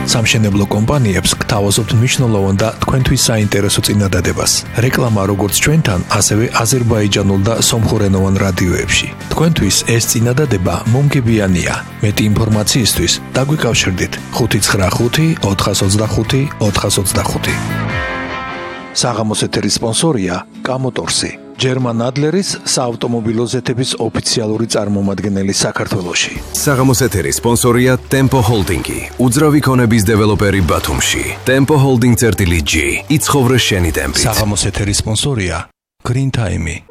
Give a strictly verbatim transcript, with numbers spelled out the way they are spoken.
სამშენებლო კომპანიებს გთავაზობთ მნიშვნელოვან და თქვენთვის საინტერესო წინადადებას. რეკლამა როგორც ჩვენთან, ასევე აზერბაიჯანულ და სომხურენოვან რადიოებში. თქვენთვის ეს წინადადება მომგებიანია. მეტი ინფორმაციისთვის დაგვიკავშირდით ხუთი ცხრა ხუთი ოთხას ოცდახუთი ოთხას ოცდახუთი. საღამოს ეთერის სპონსორია კამოტორსი. ჯერმან ადლერის საავტომობილო ზეთების ოფიციალური წარმომადგენელი საქართველოში. საღამოს ეთერის სპონსორია Tempo Holding-ი, უძრავი ქონების დეველოპერი ბათუმში. Tempo Holding წერტილი G. იცხოვრე შენი ტემპით. საღამოს ეთერის სპონსორია Green Time-ი.